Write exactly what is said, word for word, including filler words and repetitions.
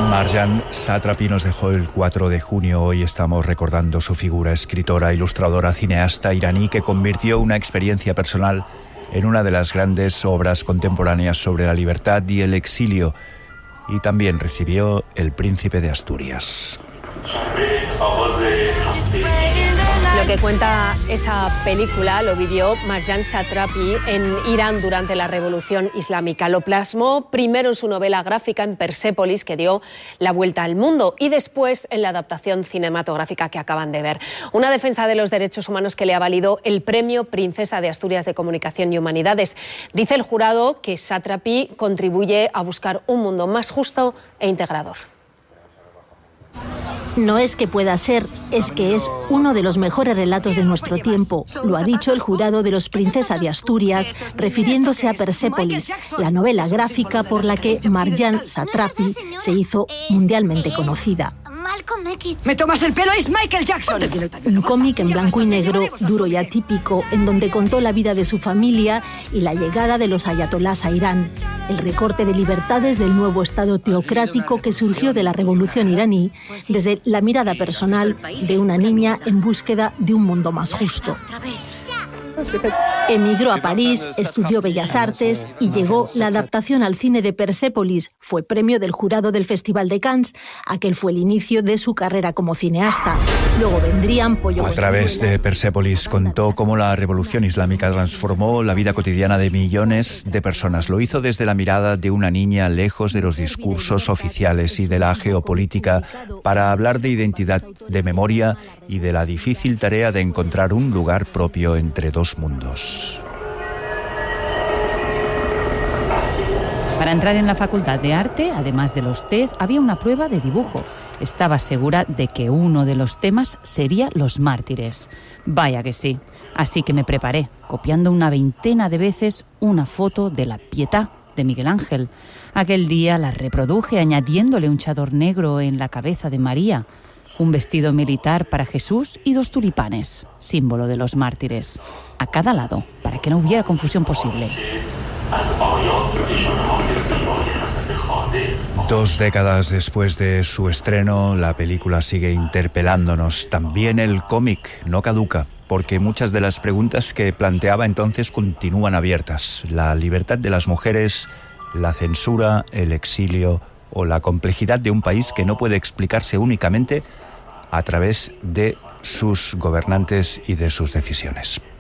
Marjane Satrapi nos dejó el cuatro de junio. Hoy estamos recordando su figura, escritora, ilustradora, cineasta iraní que convirtió una experiencia personal en una de las grandes obras contemporáneas sobre la libertad y el exilio, y también recibió el Príncipe de Asturias. Lo que cuenta esa película lo vivió Marjane Satrapi en Irán durante la Revolución Islámica. Lo plasmó primero en su novela gráfica en Persépolis, que dio la vuelta al mundo, y después en la adaptación cinematográfica que acaban de ver. Una defensa de los derechos humanos que le ha valido el premio Princesa de Asturias de Comunicación y Humanidades. Dice el jurado que Satrapi contribuye a buscar un mundo más justo e integrador. No es que pueda ser, es que es uno de los mejores relatos de nuestro tiempo. Lo ha dicho el jurado de los Princesa de Asturias, refiriéndose a Persépolis, la novela gráfica por la que Marjane Satrapi se hizo mundialmente conocida. ¿Me tomas el pelo? ¡Es Michael Jackson! Un cómic en blanco y negro, duro y atípico, en donde contó la vida de su familia y la llegada de los ayatolás a Irán, el recorte de libertades del nuevo Estado teocrático que surgió de la revolución iraní, desde la mirada personal de una niña en búsqueda de un mundo más justo. Emigró a París, estudió Bellas Artes y llegó la adaptación al cine de Persépolis. Fue premio del jurado del Festival de Cannes. Aquel fue el inicio de su carrera como cineasta. Luego vendrían Pollo. A través de Persépolis contó cómo la revolución islámica transformó la vida cotidiana de millones de personas. Lo hizo desde la mirada de una niña, lejos de los discursos oficiales y de la geopolítica, para hablar de identidad, de memoria y de la difícil tarea de encontrar un lugar propio entre dos mundos. Para entrar en la Facultad de Arte, además de los test, había una prueba de dibujo. Estaba segura de que uno de los temas sería los mártires. Vaya que sí. Así que me preparé, copiando una veintena de veces una foto de la Pietà de Miguel Ángel. Aquel día la reproduje añadiéndole un chador negro en la cabeza de María, un vestido militar para Jesús y dos tulipanes, símbolo de los mártires, a cada lado, para que no hubiera confusión posible. Dos décadas después de su estreno, la película sigue interpelándonos. También el cómic no caduca, porque muchas de las preguntas que planteaba entonces continúan abiertas. La libertad de las mujeres, la censura, el exilio o la complejidad de un país que no puede explicarse únicamente a través de sus gobernantes y de sus decisiones.